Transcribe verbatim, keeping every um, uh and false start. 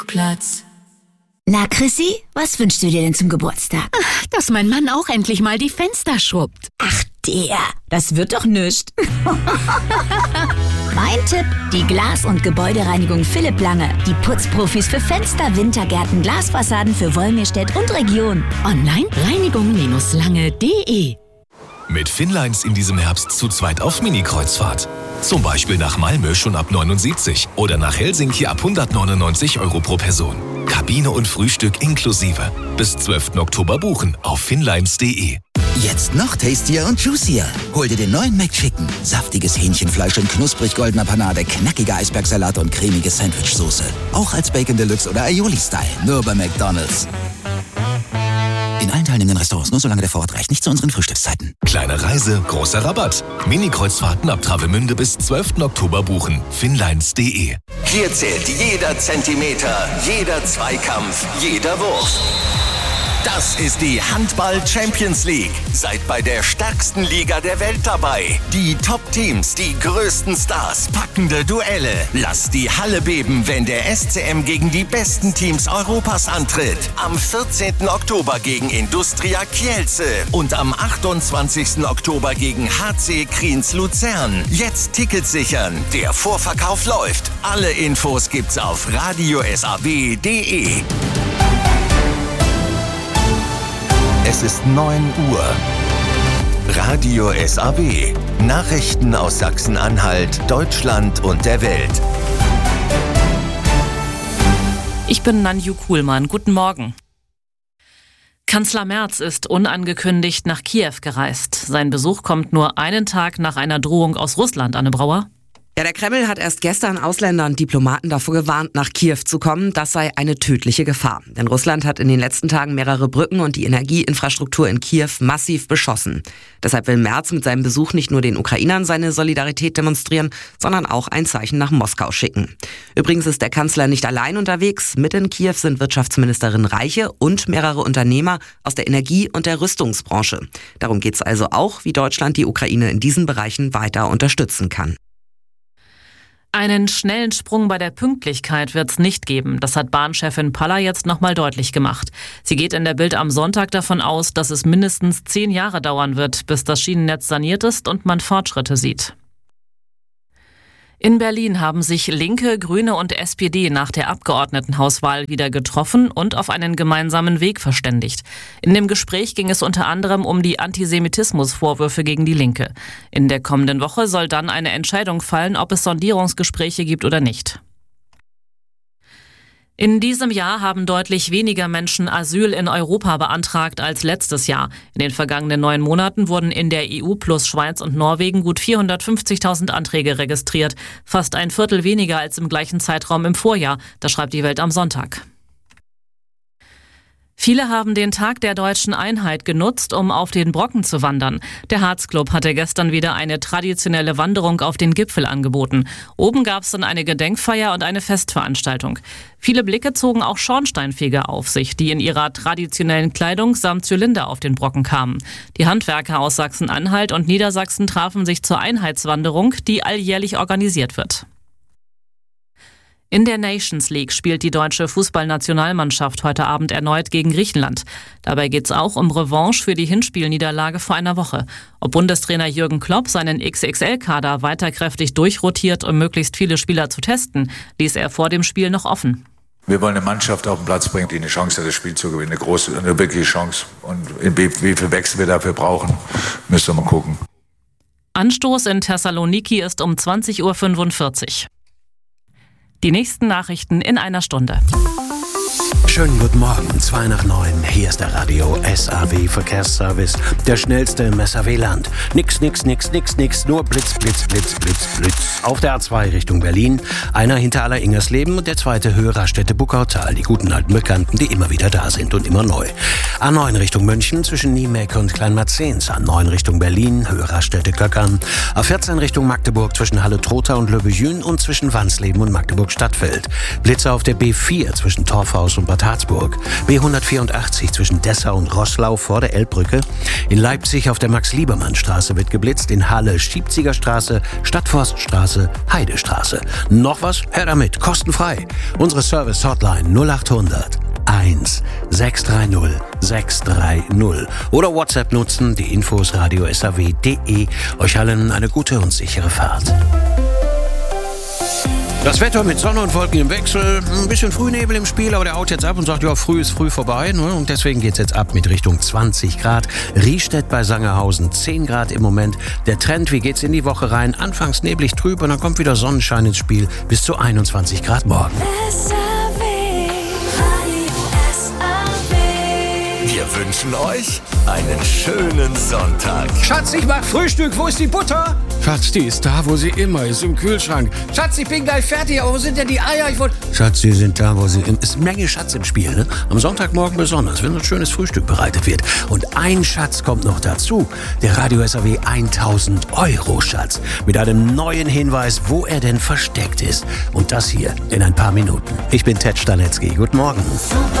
Platz. Na, Chrissy, was wünschst du dir denn zum Geburtstag? Ach, dass mein Mann auch endlich mal die Fenster schrubbt. Ach, der, das wird doch nischt. Mein Tipp, die Glas- und Gebäudereinigung Philipp Lange. Die Putzprofis für Fenster, Wintergärten, Glasfassaden für Wolmirstedt und Region. Online reinigung lange punkt de. Mit Finnlines in diesem Herbst zu zweit auf Mini-Kreuzfahrt. Zum Beispiel nach Malmö schon ab neunundsiebzig oder nach Helsinki ab hundertneunundneunzig Euro pro Person. Kabine und Frühstück inklusive. Bis zwölften Oktober buchen auf finnlines punkt de. Jetzt noch tastier und juicier. Hol dir den neuen McChicken. Saftiges Hähnchenfleisch in knusprig goldener Panade, knackiger Eisbergsalat und cremige Sandwichsoße. Auch als Bacon Deluxe oder Aioli-Style. Nur bei McDonald's. In allen teilnehmenden Restaurants, nur solange der Vorrat reicht, nicht zu unseren Frühstückszeiten. Kleine Reise, großer Rabatt. Mini-Kreuzfahrten ab Travemünde bis zwölften Oktober buchen. finnlines punkt de. Hier zählt jeder Zentimeter, jeder Zweikampf, jeder Wurf. Das ist die Handball-Champions League. Seid bei der stärksten Liga der Welt dabei. Die Top-Teams, die größten Stars, packende Duelle. Lasst die Halle beben, wenn der S C M gegen die besten Teams Europas antritt. Am vierzehnten Oktober gegen Industria Kielce und am achtundzwanzigsten Oktober gegen H C Kriens Luzern. Jetzt Tickets sichern. Der Vorverkauf läuft. Alle Infos gibt's auf radio s a w punkt de. Es ist neun Uhr. Radio S A W. Nachrichten aus Sachsen-Anhalt, Deutschland und der Welt. Ich bin Nanju Kuhlmann. Guten Morgen. Kanzler Merz ist unangekündigt nach Kiew gereist. Sein Besuch kommt nur einen Tag nach einer Drohung aus Russland, Anne Brauer. Ja, der Kreml hat erst gestern Ausländer und Diplomaten davor gewarnt, nach Kiew zu kommen. Das sei eine tödliche Gefahr. Denn Russland hat in den letzten Tagen mehrere Brücken und die Energieinfrastruktur in Kiew massiv beschossen. Deshalb will Merz mit seinem Besuch nicht nur den Ukrainern seine Solidarität demonstrieren, sondern auch ein Zeichen nach Moskau schicken. Übrigens ist der Kanzler nicht allein unterwegs. Mit in Kiew sind Wirtschaftsministerin Reiche und mehrere Unternehmer aus der Energie- und der Rüstungsbranche. Darum geht es also auch, wie Deutschland die Ukraine in diesen Bereichen weiter unterstützen kann. Einen schnellen Sprung bei der Pünktlichkeit wird's nicht geben. Das hat Bahnchefin Paller jetzt nochmal deutlich gemacht. Sie geht in der Bild am Sonntag davon aus, dass es mindestens zehn Jahre dauern wird, bis das Schienennetz saniert ist und man Fortschritte sieht. In Berlin haben sich Linke, Grüne und S P D nach der Abgeordnetenhauswahl wieder getroffen und auf einen gemeinsamen Weg verständigt. In dem Gespräch ging es unter anderem um die Antisemitismusvorwürfe gegen die Linke. In der kommenden Woche soll dann eine Entscheidung fallen, ob es Sondierungsgespräche gibt oder nicht. In diesem Jahr haben deutlich weniger Menschen Asyl in Europa beantragt als letztes Jahr. In den vergangenen neun Monaten wurden in der E U plus Schweiz und Norwegen gut vierhundertfünfzigtausend Anträge registriert. Fast ein Viertel weniger als im gleichen Zeitraum im Vorjahr. Das schreibt die Welt am Sonntag. Viele haben den Tag der deutschen Einheit genutzt, um auf den Brocken zu wandern. Der Harzclub hatte gestern wieder eine traditionelle Wanderung auf den Gipfel angeboten. Oben gab es dann eine Gedenkfeier und eine Festveranstaltung. Viele Blicke zogen auch Schornsteinfeger auf sich, die in ihrer traditionellen Kleidung samt Zylinder auf den Brocken kamen. Die Handwerker aus Sachsen-Anhalt und Niedersachsen trafen sich zur Einheitswanderung, die alljährlich organisiert wird. In der Nations League spielt die deutsche Fußballnationalmannschaft heute Abend erneut gegen Griechenland. Dabei geht es auch um Revanche für die Hinspielniederlage vor einer Woche. Ob Bundestrainer Jürgen Klopp seinen X X L-Kader weiter kräftig durchrotiert, um möglichst viele Spieler zu testen, ließ er vor dem Spiel noch offen. Wir wollen eine Mannschaft auf den Platz bringen, die eine Chance hat, das Spiel zu gewinnen. Eine große, eine wirkliche Chance. Und wie viel Wechsel wir dafür brauchen, müssen wir mal gucken. Anstoß in Thessaloniki ist um zwanzig Uhr fünfundvierzig. Die nächsten Nachrichten in einer Stunde. Schönen guten Morgen, zwei nach neun. Hier ist der Radio S A W Verkehrsservice. Der schnellste im S A W-Land. Nix, nix, nix, nix, nix. Nur Blitz, Blitz, Blitz, Blitz, Blitz. Auf der A zwei Richtung Berlin. Einer hinter Aller-Ingersleben und der zweite Höhe Raststätte Buckautal. Die guten alten Bekannten, die immer wieder da sind und immer neu. A neun Richtung München zwischen Niemek und Kleinmarzens. A neun Richtung Berlin, Höhe Raststätte Köckern. A vierzehn Richtung Magdeburg zwischen Halle-Trotha und Le Bejün und zwischen Wansleben und Magdeburg-Stadtfeld. Blitze auf der B vier zwischen Torfhaus und Bad Bad Harzburg, B hundertvierundachtzig zwischen Dessau und Roßlau vor der Elbbrücke, in Leipzig auf der Max-Liebermann-Straße wird geblitzt, in Halle Schiebziegerstraße, Stadtforststraße, Heidestraße. Noch was? Her damit, kostenfrei. Unsere Service-Hotline null achthundert eins sechs drei null sechs drei null oder WhatsApp nutzen, die Infos radio s a w punkt d e. Euch allen eine gute und sichere Fahrt. Das Wetter mit Sonne und Wolken im Wechsel, ein bisschen Frühnebel im Spiel, aber der haut jetzt ab und sagt, ja, früh ist früh vorbei. Ne? Und deswegen geht's jetzt ab mit Richtung zwanzig Grad. Riestedt bei Sangerhausen zehn Grad im Moment. Der Trend, wie geht's in die Woche rein? Anfangs neblig trüb und dann kommt wieder Sonnenschein ins Spiel bis zu einundzwanzig Grad morgen. Wir wünschen euch einen schönen Sonntag. Schatz, ich mach Frühstück. Wo ist die Butter? Schatz, die ist da, wo sie immer ist, im Kühlschrank. Schatz, ich bin gleich fertig, aber wo sind denn die Eier? Ich wollte... Schatz, die sind da, wo sie... Es ist eine Menge Schatz im Spiel, ne? Am Sonntagmorgen besonders, wenn so ein schönes Frühstück bereitet wird. Und ein Schatz kommt noch dazu. Der Radio S A W tausend Euro Schatz. Mit einem neuen Hinweis, wo er denn versteckt ist. Und das hier in ein paar Minuten. Ich bin Ted Stanetzky. Guten Morgen. Super.